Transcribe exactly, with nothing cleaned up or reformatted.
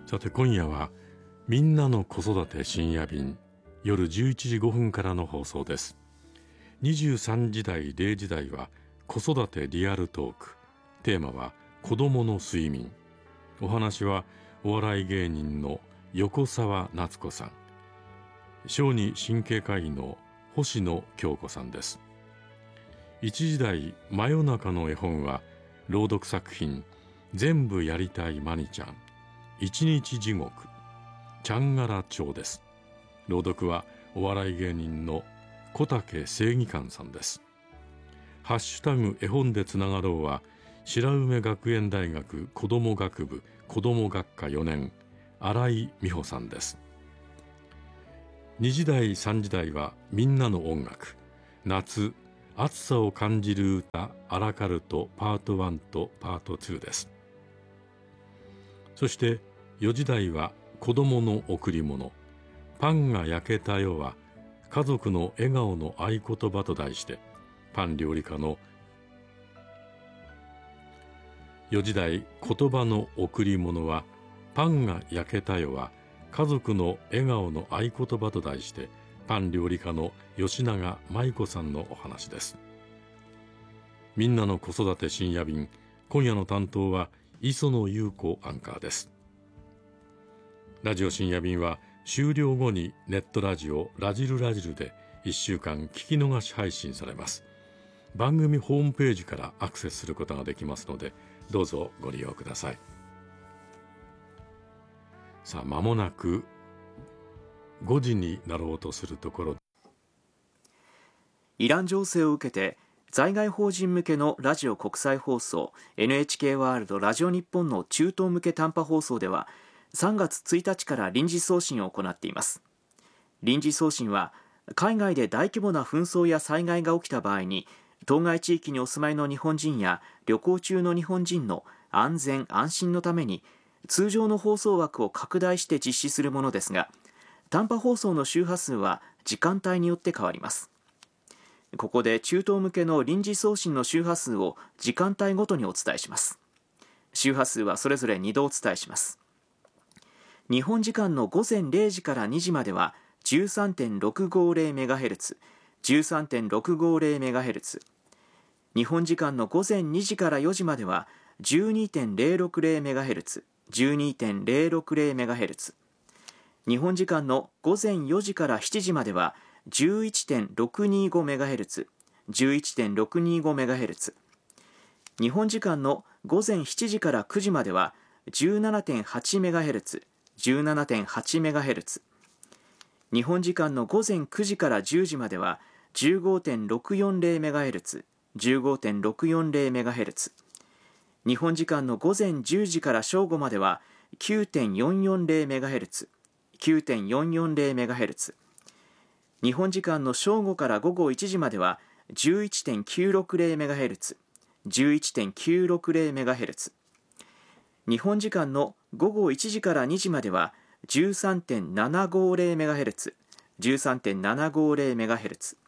さて今夜はみんなの子育て深夜便、夜じゅういちじごふんからの放送です。にじゅうさんじ台れいじ台は子育てリアルトーク、テーマは子どもの睡眠。お話はお笑い芸人の横澤夏子さん、小児神経科医の星野京子さんです。いちじ台真夜中の絵本は朗読作品全部やりたいマニちゃん、一日地獄、ちゃんがら町です。朗読はお笑い芸人の小竹正義感さんです。ハッシュタグ絵本でつながろうは白梅学園大学子ども学部子ども学科よねん、新井美穂さんです。にじ台さんじ台はみんなの音楽、夏暑さを感じる歌アラカルトパートワンとパートツーです。そしてよじ台は子どもの贈り物、パンが焼けたよは家族の笑顔の合言葉と題して、パン料理家のよじ台言葉の贈り物はパンが焼けたよは家族の笑顔の合言葉と題して、パン料理家の吉永舞子さんのお話です。みんなの子育て深夜便、今夜の担当は磯野優子アンカーです。ラジオ深夜便は終了後にネットラジオラジルラジルでいっしゅうかん聞き逃し配信されます。番組ホームページからアクセスすることができますので、どうぞご利用ください。さあ、間もなくごじになろうとするところ。 イラン情勢を受けて在外邦人向けのラジオ国際放送 エヌエイチケー ワールドラジオ日本の中東向け短波放送ではさんがつついたちから臨時送信を行っています。臨時送信は海外で大規模な紛争や災害が起きた場合に、当該地域にお住まいの日本人や旅行中の日本人の安全安心のために通常の放送枠を拡大して実施するものですが、短波放送の周波数は時間帯によって変わります。ここで中東向けの臨時送信の周波数を時間帯ごとにお伝えします。周波数はそれぞれにどお伝えします。日本時間のごぜんれいじからにじまでは じゅうさんてんろくごぜろメガヘルツ、じゅうさんてんろくごぜろメガヘルツ。日本時間のごぜんにじからよじまでは じゅうにてんぜろろくぜろメガヘルツ、じゅうにてんぜろろくぜろメガヘルツ。日本時間のごぜんよじからしちじまでは じゅういってんろくにごメガヘルツ、じゅういってんろくにごメガヘルツ。日本時間のごぜんしちじからくじまでは じゅうななてんはちメガヘルツ、じゅうななてんはちメガヘルツ。日本時間のごぜんくじからじゅうじまでは じゅうごてんろくよんぜろメガヘルツ、じゅうごてんろくよんぜろメガヘルツ。日本時間のごぜんじゅうじから正午までは きゅうてんよんよんぜろメガヘルツ、きゅうてんよんよんぜろメガヘルツ。日本時間の正午から午後いちじまでは じゅういってんきゅうろくぜろメガヘルツ、じゅういってんきゅうろくぜろメガヘルツ。日本時間の午後いちじからにじまでは じゅうさんてんななごぜろメガヘルツ、じゅうさんてんななごぜろメガヘルツ。